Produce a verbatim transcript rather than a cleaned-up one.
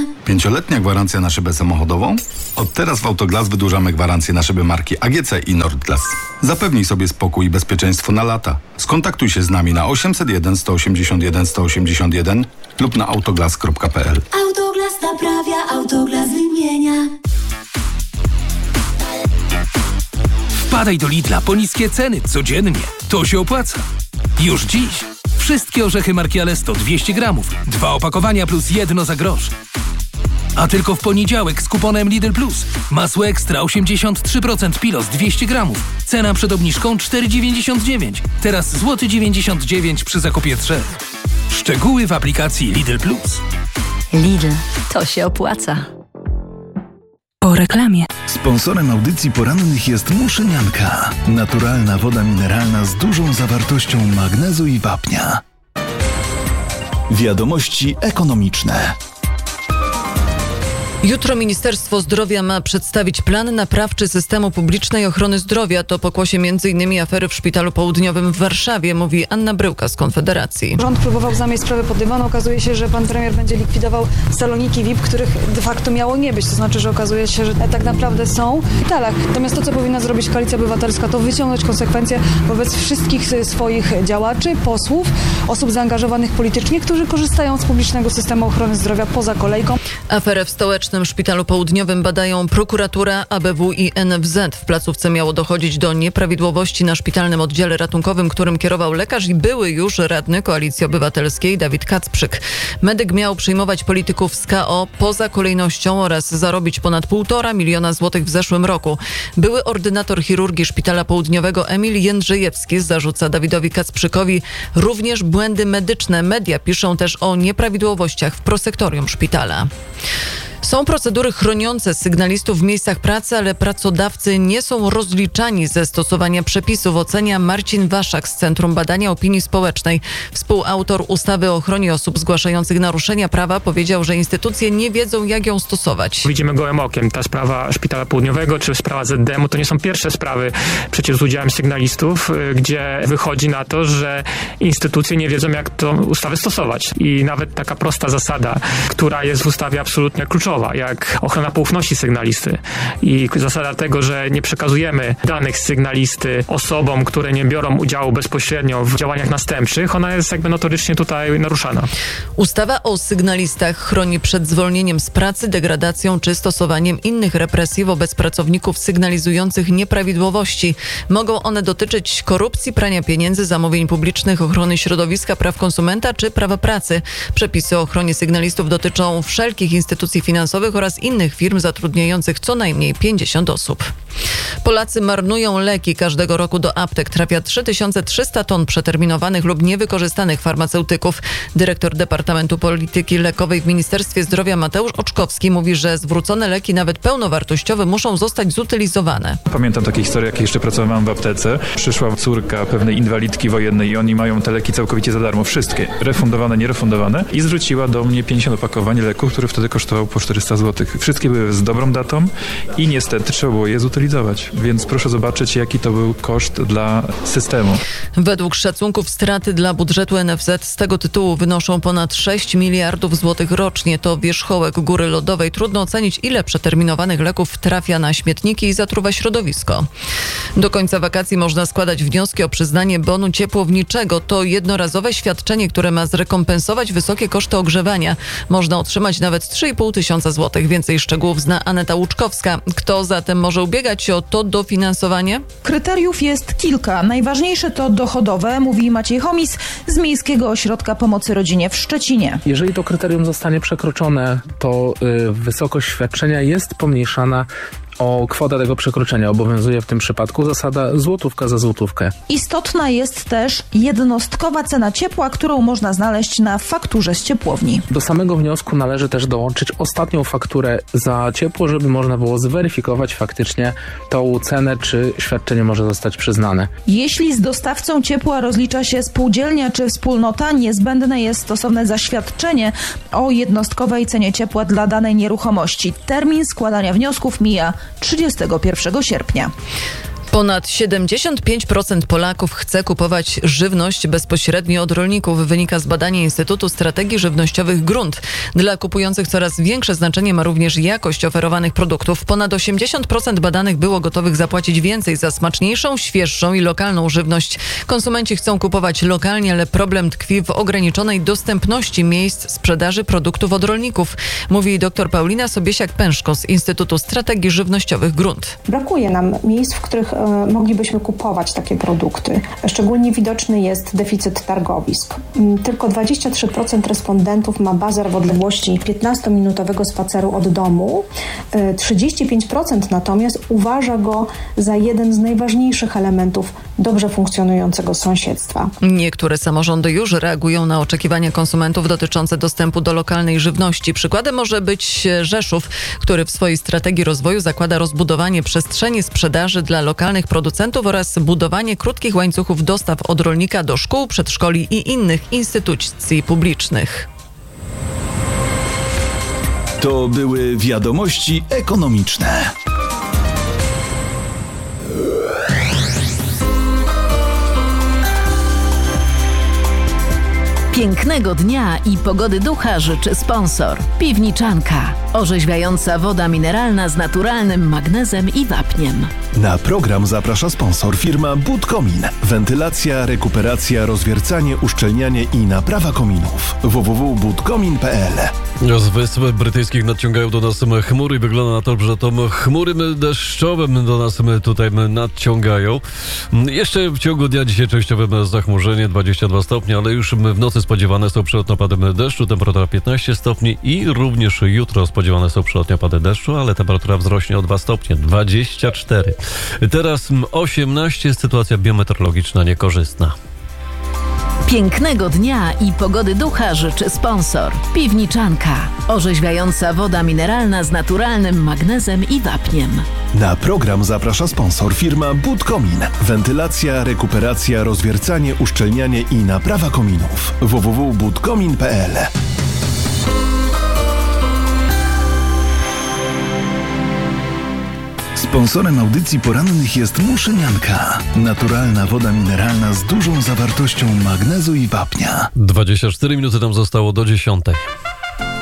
Pięcioletnia gwarancja na szybę samochodową? Od teraz w Autoglas wydłużamy gwarancję na szyby marki A G C i Nordglas. Zapewnij sobie spokój i bezpieczeństwo na lata. Skontaktuj się z nami na osiemset jeden, sto osiemdziesiąt jeden, sto osiemdziesiąt jeden lub na autoglas kropka p l. Autoglas naprawia, Autoglas wymienia. Wpadaj do Lidla po niskie ceny codziennie. To się opłaca. Już dziś. Wszystkie orzechy marki Alesto dwieście gramów. Dwa opakowania plus jedno za grosz. A tylko w poniedziałek z kuponem Lidl Plus. Masło ekstra osiemdziesiąt trzy procent Pilos dwieście gramów. Cena przed obniżką cztery dziewięćdziesiąt dziewięć. Teraz złoty dziewięćdziesiąt dziewięć przy zakupie trzech. Szczegóły w aplikacji Lidl Plus. Lidl, to się opłaca. Po reklamie. Sponsorem audycji porannych jest Muszynianka. Naturalna woda mineralna z dużą zawartością magnezu i wapnia. Wiadomości ekonomiczne. Jutro Ministerstwo Zdrowia ma przedstawić plan naprawczy systemu publicznej ochrony zdrowia. To pokłosie między innymi afery w Szpitalu Południowym w Warszawie, mówi Anna Bryłka z Konfederacji. Rząd próbował zamieść sprawę pod dywan. Okazuje się, że pan premier będzie likwidował saloniki V I P, których de facto miało nie być. To znaczy, że okazuje się, że tak naprawdę są w szpitalach. Natomiast to, co powinna zrobić Koalicja Obywatelska, to wyciągnąć konsekwencje wobec wszystkich swoich działaczy, posłów, osób zaangażowanych politycznie, którzy korzystają z publicznego systemu ochrony zdrowia poza kolejką. Aferę w stołecznym Szpitalu Południowym badają prokuratura, A B W i N F Z. W placówce miało dochodzić do nieprawidłowości na szpitalnym oddziale ratunkowym, którym kierował lekarz i były już radny Koalicji Obywatelskiej Dawid Kacprzyk. Medyk miał przyjmować polityków z K O poza kolejnością oraz zarobić ponad półtora miliona złotych w zeszłym roku. Były ordynator chirurgii Szpitala Południowego Emil Jędrzejewski zarzuca Dawidowi Kacprzykowi również błędy medyczne. Media piszą też o nieprawidłowościach w prosektorium szpitala. Są procedury chroniące sygnalistów w miejscach pracy, ale pracodawcy nie są rozliczani ze stosowania przepisów, ocenia Marcin Waszak z Centrum Badania Opinii Społecznej. Współautor ustawy o ochronie osób zgłaszających naruszenia prawa powiedział, że instytucje nie wiedzą, jak ją stosować. Widzimy gołym okiem. Ta sprawa Szpitala Południowego czy sprawa Z D M u to nie są pierwsze sprawy przecież z udziałem sygnalistów, gdzie wychodzi na to, że instytucje nie wiedzą, jak tę ustawę stosować. I nawet taka prosta zasada, która jest w ustawie absolutnie kluczowa, jak ochrona poufności sygnalisty i zasada tego, że nie przekazujemy danych sygnalisty osobom, które nie biorą udziału bezpośrednio w działaniach następczych, ona jest jakby notorycznie tutaj naruszana. Ustawa o sygnalistach chroni przed zwolnieniem z pracy, degradacją czy stosowaniem innych represji wobec pracowników sygnalizujących nieprawidłowości. Mogą one dotyczyć korupcji, prania pieniędzy, zamówień publicznych, ochrony środowiska, praw konsumenta czy prawa pracy. Przepisy o ochronie sygnalistów dotyczą wszelkich instytucji finansowych oraz innych firm zatrudniających co najmniej pięćdziesiąt osób. Polacy marnują leki. Każdego roku do aptek trafia trzy tysiące trzysta ton przeterminowanych lub niewykorzystanych farmaceutyków. Dyrektor Departamentu Polityki Lekowej w Ministerstwie Zdrowia Mateusz Oczkowski mówi, że zwrócone leki, nawet pełnowartościowe, muszą zostać zutylizowane. Pamiętam takie historie, jak jeszcze pracowałem w aptece. Przyszła córka pewnej inwalidki wojennej i oni mają te leki całkowicie za darmo. Wszystkie. Refundowane, nierefundowane. I zwróciła do mnie pięćdziesiąt opakowań leków, które wtedy kosztowały po czterysta złotych. Wszystkie były z dobrą datą i niestety trzeba było je zutylizować. Więc proszę zobaczyć, jaki to był koszt dla systemu. Według szacunków straty dla budżetu N F Z z tego tytułu wynoszą ponad sześć miliardów złotych rocznie. To wierzchołek góry lodowej. Trudno ocenić, ile przeterminowanych leków trafia na śmietniki i zatruwa środowisko. Do końca wakacji można składać wnioski o przyznanie bonu ciepłowniczego. To jednorazowe świadczenie, które ma zrekompensować wysokie koszty ogrzewania. Można otrzymać nawet trzy i pół tysiąca złotych. Więcej szczegółów zna Aneta Łuczkowska. Kto zatem może ubiegać się o to dofinansowanie? Kryteriów jest kilka. Najważniejsze to dochodowe, mówi Maciej Chomis z Miejskiego Ośrodka Pomocy Rodzinie w Szczecinie. Jeżeli to kryterium zostanie przekroczone, to y, wysokość świadczenia jest pomniejszana o kwotę tego przekroczenia. Obowiązuje w tym przypadku zasada złotówka za złotówkę. Istotna jest też jednostkowa cena ciepła, którą można znaleźć na fakturze z ciepłowni. Do samego wniosku należy też dołączyć ostatnią fakturę za ciepło, żeby można było zweryfikować faktycznie tą cenę, czy świadczenie może zostać przyznane. Jeśli z dostawcą ciepła rozlicza się spółdzielnia czy wspólnota, niezbędne jest stosowne zaświadczenie o jednostkowej cenie ciepła dla danej nieruchomości. Termin składania wniosków mija trzydziestego pierwszego sierpnia. Ponad siedemdziesiąt pięć procent Polaków chce kupować żywność bezpośrednio od rolników, wynika z badania Instytutu Strategii Żywnościowych Grunt. Dla kupujących coraz większe znaczenie ma również jakość oferowanych produktów. Ponad osiemdziesiąt procent badanych było gotowych zapłacić więcej za smaczniejszą, świeższą i lokalną żywność. Konsumenci chcą kupować lokalnie, ale problem tkwi w ograniczonej dostępności miejsc sprzedaży produktów od rolników, mówi dr Paulina Sobiesiak-Pęszko z Instytutu Strategii Żywnościowych Grunt. Brakuje nam miejsc, w których moglibyśmy kupować takie produkty. Szczególnie widoczny jest deficyt targowisk. Tylko dwadzieścia trzy procent respondentów ma bazar w odległości piętnastominutowego spaceru od domu. trzydzieści pięć procent natomiast uważa go za jeden z najważniejszych elementów dobrze funkcjonującego sąsiedztwa. Niektóre samorządy już reagują na oczekiwania konsumentów dotyczące dostępu do lokalnej żywności. Przykładem może być Rzeszów, który w swojej strategii rozwoju zakłada rozbudowanie przestrzeni sprzedaży dla lokalnych producentów oraz budowanie krótkich łańcuchów dostaw od rolnika do szkół, przedszkoli i innych instytucji publicznych. To były wiadomości ekonomiczne. Pięknego dnia i pogody ducha życzy sponsor. Piwniczanka. Orzeźwiająca woda mineralna z naturalnym magnezem i wapniem. Na program zaprasza sponsor firma Budkomin. Wentylacja, rekuperacja, rozwiercanie, uszczelnianie i naprawa kominów. w w w kropka budkomin kropka p l. Z wysp brytyjskich nadciągają do nas chmury. Wygląda na to, że to chmury deszczowe do nas tutaj nadciągają. Jeszcze w ciągu dnia dzisiaj częściowe zachmurzenie, dwadzieścia dwa stopnie, ale już w nocy spodziewane są przelotne opady deszczu, temperatura piętnaście stopni i również jutro spodziewane są przelotne opady deszczu, ale temperatura wzrośnie o dwa stopnie, dwadzieścia cztery. Teraz osiemnaście, sytuacja biometeorologiczna niekorzystna. Pięknego dnia i pogody ducha życzy sponsor. Piwniczanka. Orzeźwiająca woda mineralna z naturalnym magnezem i wapniem. Na program zaprasza sponsor firma Budkomin. Wentylacja, rekuperacja, rozwiercanie, uszczelnianie i naprawa kominów. w w w kropka budkomin kropka p l. Sponsorem audycji porannych jest Muszynianka. Naturalna woda mineralna z dużą zawartością magnezu i wapnia. dwadzieścia cztery minuty nam zostało do dziesiątej.